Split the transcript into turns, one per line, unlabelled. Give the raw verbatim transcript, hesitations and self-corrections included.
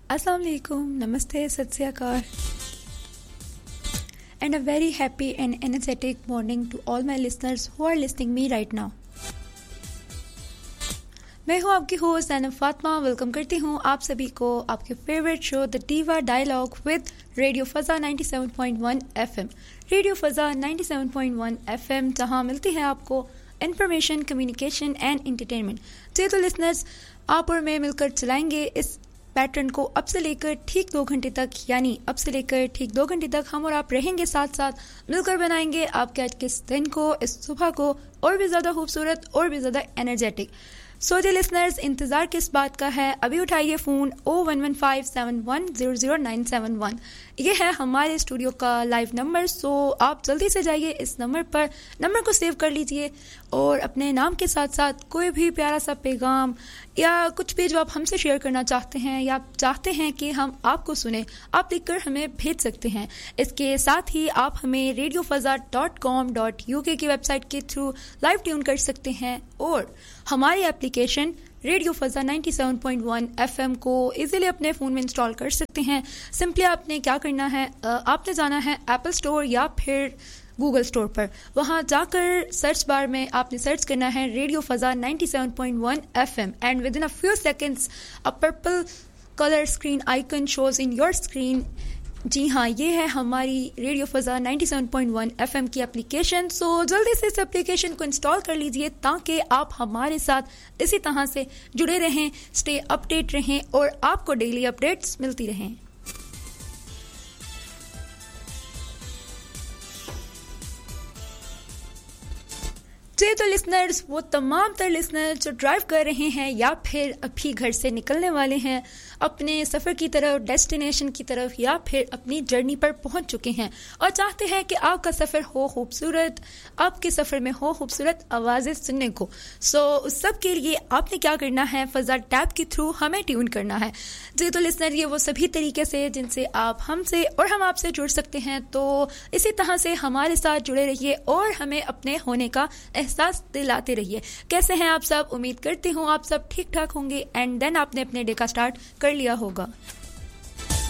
Assalamu alaikum, namaste, sat sri akal, and a very happy and energetic morning to all my listeners who are listening me right now. मैं हूँ आपकी host Zainab Fatima. Welcome करती हूँ आप सभी को आपके favourite show the diva dialogue with radio फज़ा ninety seven point one FM. Radio फज़ा ninety seven point one FM, जहाँ मिलती है आपको इन्फॉर्मेशन, कम्युनिकेशन एंड एंटरटेनमेंट। जी तो लिसनर्स, आप और मैं मिलकर चलाएंगे इस पैटर्न को अब से लेकर ठीक दो घंटे तक, यानी अब से लेकर ठीक दो घंटे तक हम और आप रहेंगे साथ साथ, मिलकर बनाएंगे आपके आज के इस दिन को, इस सुबह को और भी ज़्यादा खूबसूरत और भी ज़्यादा एनर्जेटिक। सो जी लिसनर्स, इंतज़ार किस बात का है? अभी उठाइए फ़ोन ओ one one five seven one zero zero nine seven one. ये है हमारे स्टूडियो का लाइव नंबर। सो आप जल्दी से जाइए इस नंबर पर, नंबर को सेव कर लीजिए और अपने नाम के साथ साथ कोई भी प्यारा सा पैगाम या कुछ भी जो आप हमसे शेयर करना चाहते हैं या आप चाहते हैं कि हम आपको सुने, आप लिखकर हमें भेज सकते हैं। इसके साथ ही आप हमें radio फज़ा dot com dot U के की वेबसाइट के थ्रू लाइव ट्यून कर सकते हैं और हमारी application radio फज़ा ninety seven point one FM को इजीली अपने फ़ोन में इंस्टॉल कर सकते हैं। सिंपली आपने क्या करना है, आपने जाना है एप्पल स्टोर या फिर गूगल स्टोर पर। वहां जाकर सर्च बार में आपने सर्च करना है radio फज़ा ninety seven point one FM and with in a few seconds a purple colour screen icon shows in your screen. जी हाँ, ये है हमारी radio फज़ा ninety seven point one FM की एप्लीकेशन। सो जल्दी से इस एप्लीकेशन को इंस्टॉल कर लीजिए ताकि आप हमारे साथ इसी तरह से जुड़े रहें, स्टे अपडेट रहें और आपको डेली अपडेट्स मिलती रहें। जी तो लिसनर्स, वो तमाम तर लिसनर्स जो ड्राइव कर रहे हैं या फिर अभी घर से निकलने वाले हैं अपने सफ़र की तरफ, डेस्टिनेशन की तरफ, या फिर अपनी जर्नी पर पहुंच चुके हैं और चाहते हैं कि आपका सफ़र हो खूबसूरत, आपके सफ़र में हो खूबसूरत आवाज़ें सुनने को। सो उस सब के लिए आपने क्या करना है, फ़ज़ा टैब के थ्रू हमें ट्यून करना है। जी तो लिसनर, ये वो सभी तरीके से जिनसे आप हमसे और हम आपसे जुड़ सकते हैं। तो इसी तरह से हमारे साथ जुड़े रहिए और हमें अपने होने का एहसास दिलाते रहिए। कैसे हैं आप सब? उम्मीद करती हूँ आप सब ठीक ठाक होंगे एंड देन आपने अपने डे का स्टार्ट कर लिया होगा।